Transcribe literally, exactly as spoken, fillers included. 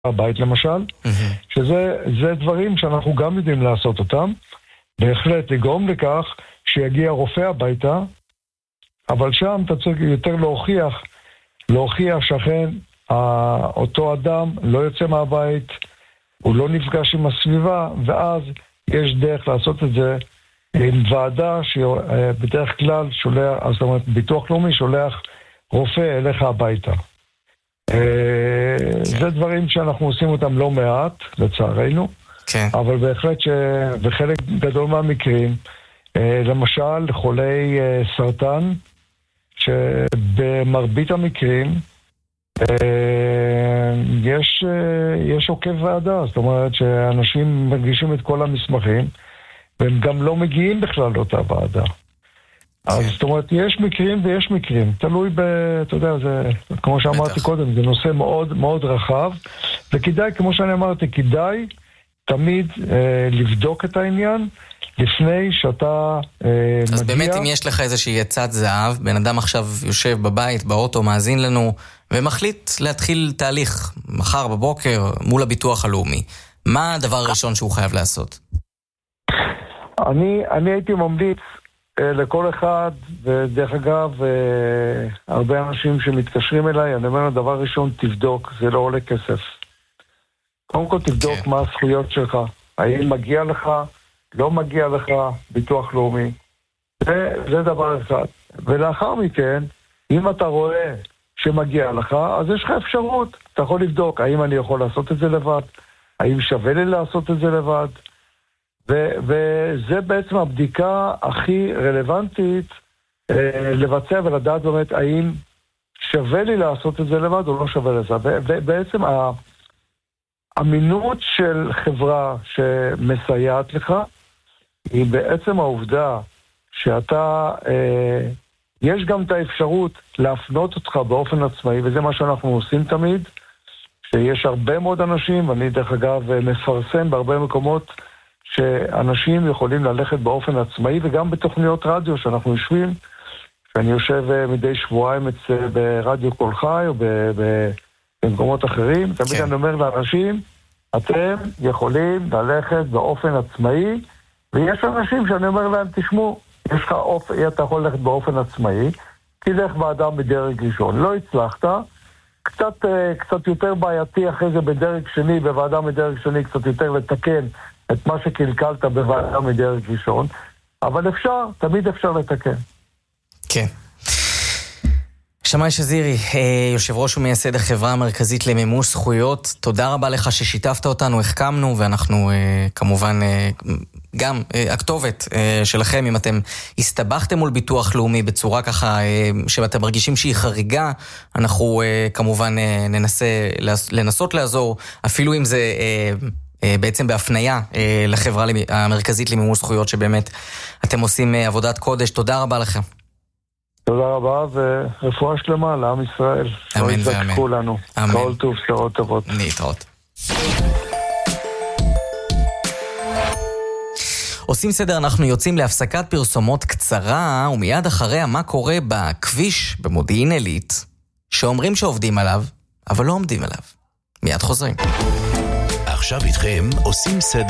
הבית למשל, שזה זה דברים שאנחנו גם יודעים לעשות אותם, בהחלט לגרום לכך שיגיע רופא הביתה, אבל שם אתה צריך יותר להוכיח, להוכיח שאכן אותו אדם לא יוצא מהבית, הוא לא נפגש עם הסביבה, ואז יש דרך לעשות את זה עם ועדה שבדרך כלל שולח, זאת אומרת, ביטוח לאומי שולח רופא אליך הביתה. זה דברים שאנחנו עושים אותם לא מעט, לצערנו, אבל בהחלט ש... וחלק גדול מהמקרים, למשל חולי סרטן, שבמרבית המקרים יש, יש עוקב ועדה, זאת אומרת שאנשים מגישים את כל המסמכים, והם גם לא מגיעים בכלל לאותה ועדה. אז זאת אומרת, יש מקרים ויש מקרים. תלוי ב... אתה יודע, זה, כמו שאמרתי קודם, זה נושא מאוד מאוד רחב, וכדאי, כמו שאני אמרתי, כדאי תמיד אה, לבדוק את העניין, לפני שאתה אה, אז מגיע... באמת, אם יש לך איזושהי יצאת זהב, בן אדם עכשיו יושב בבית, באוטו, מאזין לנו, ומחליט להתחיל תהליך מחר בבוקר מול הביטוח הלאומי, מה הדבר הראשון שהוא חייב לעשות? אני, אני הייתי ממליץ לכל אחד, ודרך אגב, הרבה אנשים שמתקשרים אליי, אני אומר, דבר ראשון, תבדוק, זה לא עולה כסף. קודם כל תבדוק okay. מה הזכויות שלך, האם מגיע לך, לא מגיע לך ביטוח לאומי. זה, זה דבר אחד. ולאחר מכן, אם אתה רואה שמגיע לך, אז יש לך אפשרות. אתה יכול לבדוק, האם אני יכול לעשות את זה לבד, האם שווה לי לעשות את זה לבד, ו- וזה בעצם הבדיקה הכי רלוונטית אה, לבצע ולדעת באמת האם שווה לי לעשות את זה לבד או לא שווה לזה. ובעצם ה- האמינות של חברה שמסייעת לך היא בעצם העובדה שאתה, אה, יש גם את האפשרות להפנות אותך באופן עצמאי, וזה מה שאנחנו עושים תמיד, שיש הרבה מאוד אנשים, ואני דרך אגב מפרסם בהרבה מקומות, שאנשים יכולים ללכת באופן עצמאי, וגם בתוכניות רדיו שאנחנו יושבים, שאני יושב מדי שבועיים ברדיו כל חי, או במקומות אחרים, תמיד כן. אני אומר לאנשים, אתם יכולים ללכת באופן עצמאי, ויש אנשים שאני אומר להם, תשמעו, יש לך אופ... אתה יכול ללכת באופן עצמאי, תלך באדם בדרג ראשון, לא הצלחת, קצת, קצת יותר בעייתי אחרי זה בדרג שני, בוועדה מדרג שני, קצת יותר לתקן, את מה שקלקלת בוועדה מדרג ראשון, אבל אפשר, תמיד אפשר לתקן. כן. שמאי שזירי, יושב ראש ומייסד החברה המרכזית למימוש זכויות, תודה רבה לך ששיתפת אותנו, החכמנו, ואנחנו כמובן גם הכתובת שלכם, אם אתם הסתבכתם מול ביטוח לאומי בצורה ככה שאתם מרגישים שהיא חריגה, אנחנו כמובן ננסה לנסות לעזור, אפילו אם זה בעצם בהפניה לחברה המרכזית למימוש זכויות, שבאמת אתם עושים עבודת קודש. תודה רבה לכם. תודה רבה, ורפואה שלמה לעם ישראל. אמן ואמן. כולנו. אמן. כל טוב, שרות טובות. להתראות. עושים סדר, אנחנו יוצאים להפסקת פרסומות קצרה, ומיד אחריה מה קורה בכביש במודיעין עילית, שאומרים שעובדים עליו, אבל לא עומדים עליו. מיד חוזרים. עכשיו איתכם עושים סדר.